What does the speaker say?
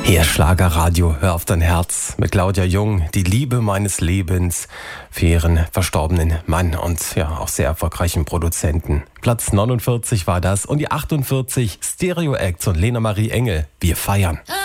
Hier Schlagerradio, hör auf dein Herz mit Claudia Jung, die Liebe meines Lebens, für ihren verstorbenen Mann und ja auch sehr erfolgreichen Produzenten. Platz 49 war das und die 48 Stereo Acts und Lena Marie Engel, wir feiern.